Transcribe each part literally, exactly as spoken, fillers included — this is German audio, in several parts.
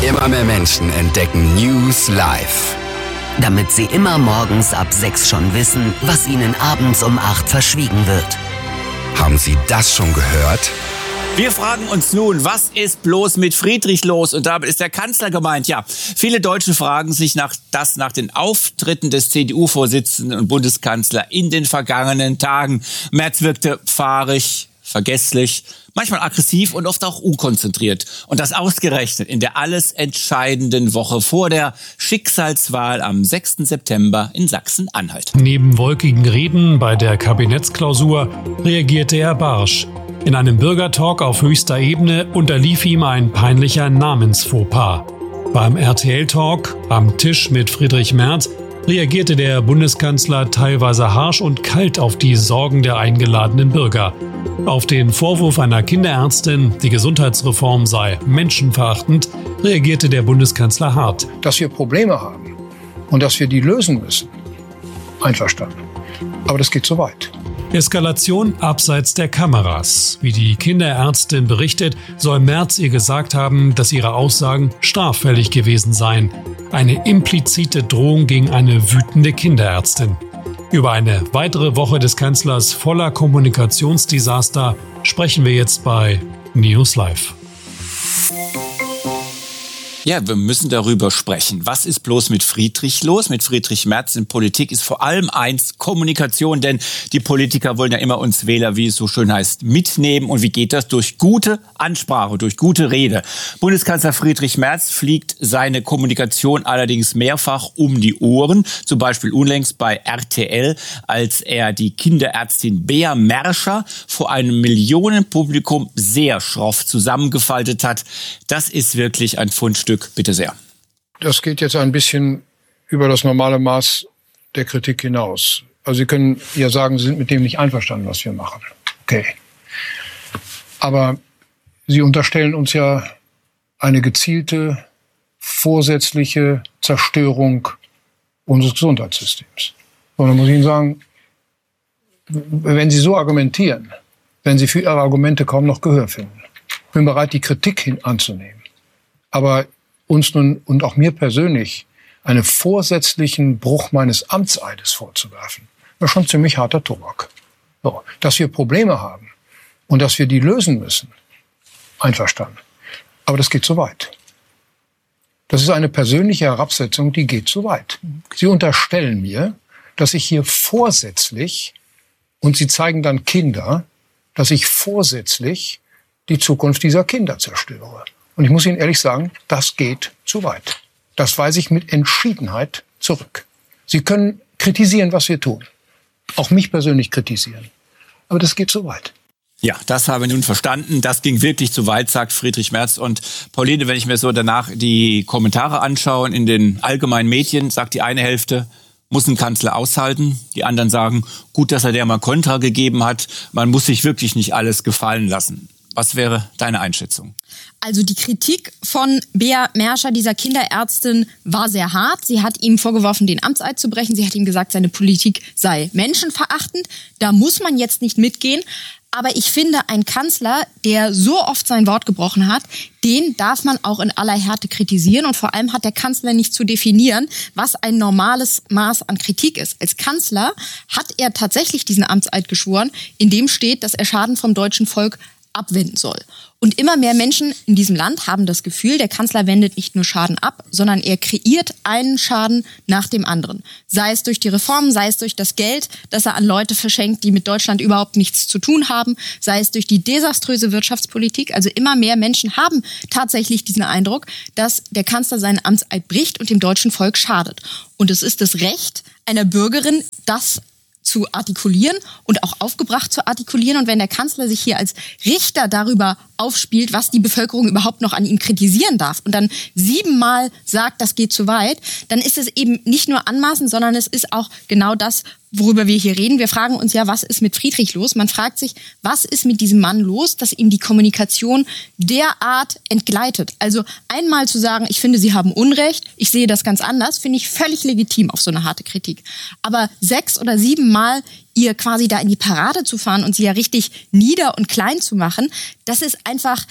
Immer mehr Menschen entdecken News Live. Damit sie immer morgens ab sechs schon wissen, was ihnen abends um acht verschwiegen wird. Haben Sie das schon gehört? Wir fragen uns nun, was ist bloß mit Friedrich los? Und damit ist der Kanzler gemeint. Ja, viele Deutsche fragen sich nach das nach den Auftritten des C D U-Vorsitzenden und Bundeskanzler in den vergangenen Tagen. Merz wirkte fahrig, vergesslich, manchmal aggressiv und oft auch unkonzentriert. Und das ausgerechnet in der alles entscheidenden Woche vor der Schicksalswahl am sechsten September in Sachsen-Anhalt. Neben wolkigen Reden bei der Kabinettsklausur reagierte er barsch. In einem Bürgertalk auf höchster Ebene unterlief ihm ein peinlicher Namensfauxpas. Beim R T L-Talk am Tisch mit Friedrich Merz reagierte der Bundeskanzler teilweise harsch und kalt auf die Sorgen der eingeladenen Bürger. Auf den Vorwurf einer Kinderärztin, die Gesundheitsreform sei menschenverachtend, reagierte der Bundeskanzler hart. Dass wir Probleme haben und dass wir die lösen müssen, einverstanden. Aber das geht zu weit. Eskalation abseits der Kameras. Wie die Kinderärztin berichtet, soll Merz ihr gesagt haben, dass ihre Aussagen straffällig gewesen seien. Eine implizite Drohung gegen eine wütende Kinderärztin. Über eine weitere Woche des Kanzlers voller Kommunikationsdesaster sprechen wir jetzt bei News Live. Ja, wir müssen darüber sprechen. Was ist bloß mit Friedrich los? Mit Friedrich Merz in Politik ist vor allem eins Kommunikation, denn die Politiker wollen ja immer uns Wähler, wie es so schön heißt, mitnehmen. Und wie geht das? Durch gute Ansprache, durch gute Rede. Bundeskanzler Friedrich Merz fliegt seine Kommunikation allerdings mehrfach um die Ohren. Zum Beispiel unlängst bei R T L, als er die Kinderärztin Bea Merscher vor einem Millionenpublikum sehr schroff zusammengefaltet hat. Das ist wirklich ein Fundstück. Bitte sehr. Das geht jetzt ein bisschen über das normale Maß der Kritik hinaus. Also Sie können ja sagen, Sie sind mit dem nicht einverstanden, was wir machen. Okay. Aber Sie unterstellen uns ja eine gezielte, vorsätzliche Zerstörung unseres Gesundheitssystems. Und dann muss ich Ihnen sagen, wenn Sie so argumentieren, werden Sie für Ihre Argumente kaum noch Gehör finden. Ich bin bereit, die Kritik hin anzunehmen. Aber uns nun und auch mir persönlich einen vorsätzlichen Bruch meines Amtseides vorzuwerfen, das ist schon ziemlich harter Tobak. So, dass wir Probleme haben und dass wir die lösen müssen, einverstanden. Aber das geht zu weit. Das ist eine persönliche Herabsetzung, die geht zu weit. Sie unterstellen mir, dass ich hier vorsätzlich, und Sie zeigen dann Kinder, dass ich vorsätzlich die Zukunft dieser Kinder zerstöre. Und ich muss Ihnen ehrlich sagen, das geht zu weit. Das weise ich mit Entschiedenheit zurück. Sie können kritisieren, was wir tun. Auch mich persönlich kritisieren. Aber das geht zu weit. Ja, das habe ich nun verstanden. Das ging wirklich zu weit, sagt Friedrich Merz. Und Pauline, wenn ich mir so danach die Kommentare anschaue in den allgemeinen Medien, sagt die eine Hälfte, muss ein Kanzler aushalten. Die anderen sagen, gut, dass er der mal Kontra gegeben hat. Man muss sich wirklich nicht alles gefallen lassen. Was wäre deine Einschätzung? Also die Kritik von Bea Merscher, dieser Kinderärztin, war sehr hart. Sie hat ihm vorgeworfen, den Amtseid zu brechen. Sie hat ihm gesagt, seine Politik sei menschenverachtend. Da muss man jetzt nicht mitgehen. Aber ich finde, ein Kanzler, der so oft sein Wort gebrochen hat, den darf man auch in aller Härte kritisieren. Und vor allem hat der Kanzler nicht zu definieren, was ein normales Maß an Kritik ist. Als Kanzler hat er tatsächlich diesen Amtseid geschworen, in dem steht, dass er Schaden vom deutschen Volk abwenden soll. Und immer mehr Menschen in diesem Land haben das Gefühl, der Kanzler wendet nicht nur Schaden ab, sondern er kreiert einen Schaden nach dem anderen. Sei es durch die Reformen, sei es durch das Geld, das er an Leute verschenkt, die mit Deutschland überhaupt nichts zu tun haben, sei es durch die desaströse Wirtschaftspolitik. Also immer mehr Menschen haben tatsächlich diesen Eindruck, dass der Kanzler seinen Amtseid bricht und dem deutschen Volk schadet. Und es ist das Recht einer Bürgerin, das zu artikulieren und auch aufgebracht zu artikulieren. Und wenn der Kanzler sich hier als Richter darüber aufspielt, was die Bevölkerung überhaupt noch an ihm kritisieren darf und dann siebenmal sagt, das geht zu weit, dann ist es eben nicht nur anmaßend, sondern es ist auch genau das, worüber wir hier reden. Wir fragen uns ja, was ist mit Friedrich los? Man fragt sich, was ist mit diesem Mann los, dass ihm die Kommunikation derart entgleitet? Also einmal zu sagen, ich finde, Sie haben Unrecht, ich sehe das ganz anders, finde ich völlig legitim auf so eine harte Kritik. Aber sechs oder sieben Mal ihr quasi da in die Parade zu fahren und sie ja richtig nieder und klein zu machen, das ist einfach,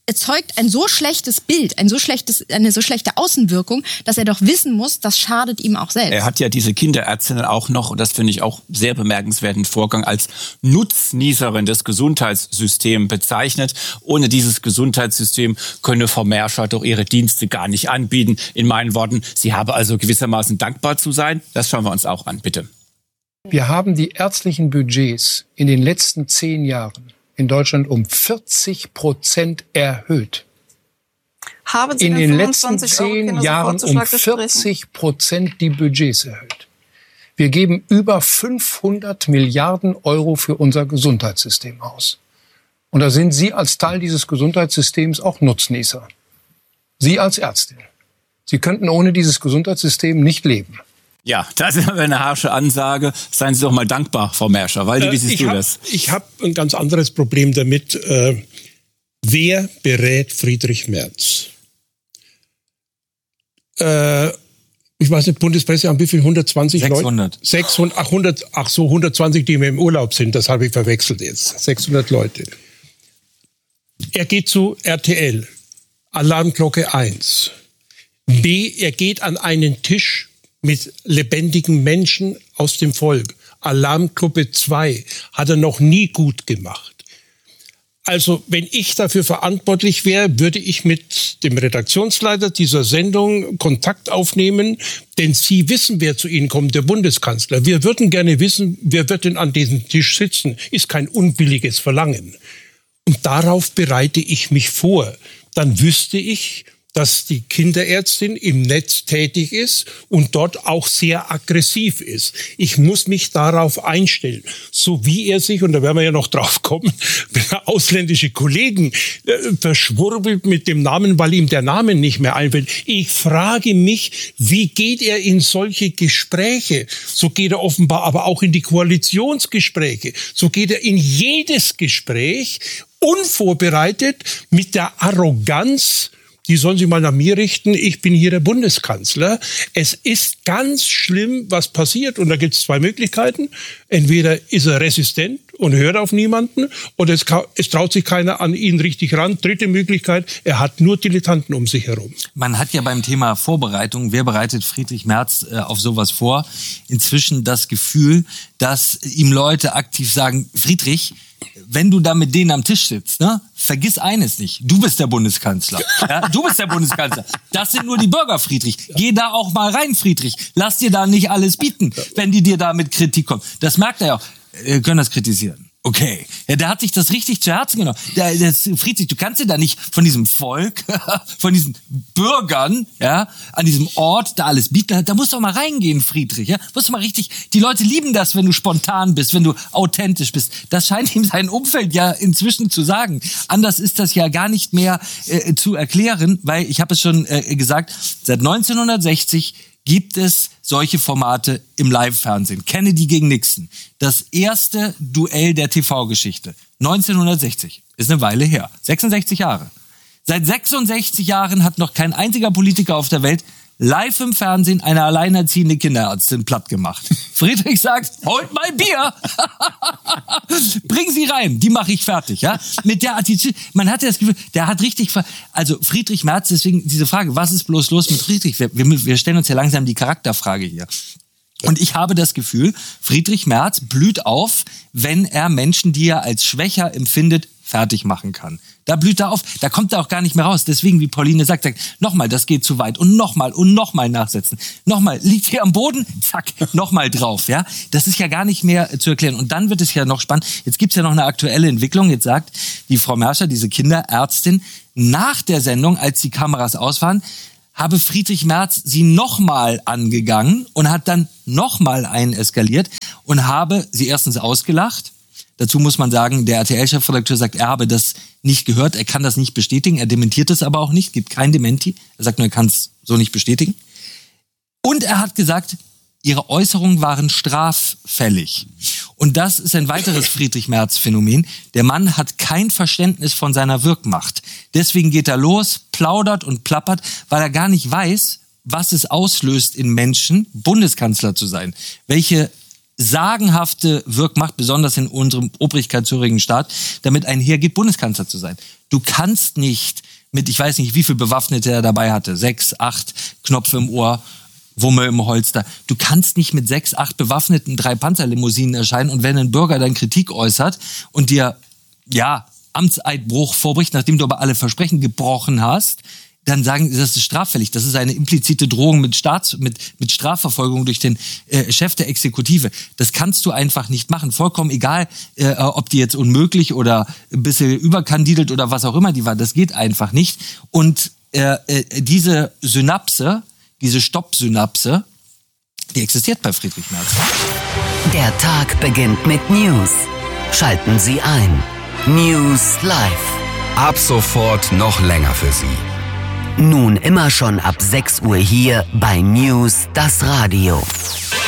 erzeugt ein so schlechtes Bild, ein so schlechtes, eine so schlechte Außenwirkung, dass er doch wissen muss, das schadet ihm auch selbst. Er hat ja diese Kinderärztin auch noch, und das finde ich auch sehr bemerkenswerten Vorgang, als Nutznießerin des Gesundheitssystems bezeichnet. Ohne dieses Gesundheitssystem könne Frau Merschert doch ihre Dienste gar nicht anbieten. In meinen Worten, sie habe also gewissermaßen dankbar zu sein. Das schauen wir uns auch an, bitte. Wir haben die ärztlichen Budgets in den letzten zehn Jahren in Deutschland um vierzig Prozent erhöht. Haben Sie in den letzten fünfundzwanzig Euro zehn Jahren um vierzig Prozent die Budgets erhöht. Wir geben über fünfhundert Milliarden Euro für unser Gesundheitssystem aus. Und da sind Sie als Teil dieses Gesundheitssystems auch Nutznießer. Sie als Ärztin. Sie könnten ohne dieses Gesundheitssystem nicht leben. Ja, das ist aber eine harsche Ansage. Seien Sie doch mal dankbar, Frau Merscher. Waldi, wie siehst ich du hab, das? Ich habe ein ganz anderes Problem damit. Äh, wer berät Friedrich Merz? Äh, ich weiß nicht, Bundespresse haben wie viel? hundertzwanzig sechshundert. Leute? sechshundert. Ach, hundert, ach so, hundertzwanzig, die mir im Urlaub sind. Das habe ich verwechselt jetzt. sechshundert Leute. Er geht zu R T L. Alarmglocke eins. B, er geht an einen Tisch mit lebendigen Menschen aus dem Volk. Alarmgruppe zwei hat er noch nie gut gemacht. Also, wenn ich dafür verantwortlich wäre, würde ich mit dem Redaktionsleiter dieser Sendung Kontakt aufnehmen, denn Sie wissen, wer zu Ihnen kommt, der Bundeskanzler. Wir würden gerne wissen, wer wird denn an diesem Tisch sitzen. Ist kein unbilliges Verlangen. Und darauf bereite ich mich vor. Dann wüsste ich, dass die Kinderärztin im Netz tätig ist und dort auch sehr aggressiv ist. Ich muss mich darauf einstellen. So wie er sich, und da werden wir ja noch drauf kommen, wenn er ausländische Kollegen äh, verschwurbelt mit dem Namen, weil ihm der Name nicht mehr einfällt. Ich frage mich, wie geht er in solche Gespräche? So geht er offenbar aber auch in die Koalitionsgespräche. So geht er in jedes Gespräch unvorbereitet mit der Arroganz. Die sollen sich mal nach mir richten, ich bin hier der Bundeskanzler. Es ist ganz schlimm, was passiert. Und da gibt es zwei Möglichkeiten. Entweder ist er resistent und hört auf niemanden, oder es, es traut sich keiner an ihn richtig ran. Dritte Möglichkeit, er hat nur Dilettanten um sich herum. Man hat ja beim Thema Vorbereitung, wer bereitet Friedrich Merz äh, auf sowas vor, inzwischen das Gefühl, dass ihm Leute aktiv sagen, Friedrich, wenn du da mit denen am Tisch sitzt, ne, vergiss eines nicht. Du bist der Bundeskanzler. Ja, du bist der Bundeskanzler. Das sind nur die Bürger, Friedrich. Geh da auch mal rein, Friedrich. Lass dir da nicht alles bieten, wenn die dir da mit Kritik kommen. Das merkt er ja auch. Wir können das kritisieren. Okay, ja, der hat sich das richtig zu Herzen genommen. Der, der Friedrich, du kannst dir da nicht von diesem Volk, von diesen Bürgern, ja, an diesem Ort da alles bieten. Da musst du auch mal reingehen, Friedrich. Ja, musst du mal richtig. Die Leute lieben das, wenn du spontan bist, wenn du authentisch bist. Das scheint ihm sein Umfeld ja inzwischen zu sagen. Anders ist das ja gar nicht mehr äh, zu erklären, weil ich habe es schon äh, gesagt. Seit neunzehnhundertsechzig gibt es solche Formate im Live-Fernsehen. Kennedy gegen Nixon. Das erste Duell der T V-Geschichte. neunzehnhundertsechzig. Ist eine Weile her. sechsundsechzig Jahre. Seit sechsundsechzig Jahren hat noch kein einziger Politiker auf der Welt live im Fernsehen eine alleinerziehende Kinderärztin platt gemacht. Friedrich sagt, holt mal Bier. Bring sie rein, die mache ich fertig. Ja? Mit der Attitüde, man hat ja das Gefühl, der hat richtig, also Friedrich Merz, deswegen diese Frage, was ist bloß los mit Friedrich? Wir, wir stellen uns ja langsam die Charakterfrage hier. Und ich habe das Gefühl, Friedrich Merz blüht auf, wenn er Menschen, die er als schwächer empfindet, fertig machen kann. Da blüht er auf, da kommt er auch gar nicht mehr raus. Deswegen, wie Pauline sagt, sagt nochmal, das geht zu weit und nochmal und nochmal nachsetzen. Nochmal, liegt hier am Boden, zack, nochmal drauf. Ja, das ist ja gar nicht mehr zu erklären. Und dann wird es ja noch spannend. Jetzt gibt's ja noch eine aktuelle Entwicklung. Jetzt sagt die Frau Merscher, diese Kinderärztin, nach der Sendung, als die Kameras aus waren, habe Friedrich Merz sie nochmal angegangen und hat dann nochmal einen eskaliert und habe sie erstens ausgelacht. Dazu muss man sagen, der R T L-Chefredakteur sagt, er habe das nicht gehört, er kann das nicht bestätigen, er dementiert es aber auch nicht, gibt kein Dementi, er sagt nur, er kann es so nicht bestätigen. Und er hat gesagt, ihre Äußerungen waren straffällig. Und das ist ein weiteres Friedrich-Merz-Phänomen. Der Mann hat kein Verständnis von seiner Wirkmacht. Deswegen geht er los, plaudert und plappert, weil er gar nicht weiß, was es auslöst in Menschen, Bundeskanzler zu sein. Welche sagenhafte Wirkmacht, besonders in unserem obrigkeitshörigen Staat, damit einhergeht, Bundeskanzler zu sein. Du kannst nicht mit, ich weiß nicht, wie viel Bewaffnete er dabei hatte, sechs, acht Knopf im Ohr, Wumme im Holster. Du kannst nicht mit sechs, acht bewaffneten drei Panzerlimousinen erscheinen und wenn ein Bürger dann Kritik äußert und dir, ja, Amtseidbruch vorbricht, nachdem du aber alle Versprechen gebrochen hast, dann sagen, das ist straffällig. Das ist eine implizite Drohung mit Staats, mit, mit Strafverfolgung durch den äh, Chef der Exekutive. Das kannst du einfach nicht machen. Vollkommen egal, äh, ob die jetzt unmöglich oder ein bisschen überkandidelt oder was auch immer die war. Das geht einfach nicht. Und äh, äh, diese Synapse, diese Stoppsynapse, die existiert bei Friedrich Merz. Der Tag beginnt mit News. Schalten Sie ein. News Live. Ab sofort noch länger für Sie. Nun immer schon ab sechs Uhr hier bei News das Radio.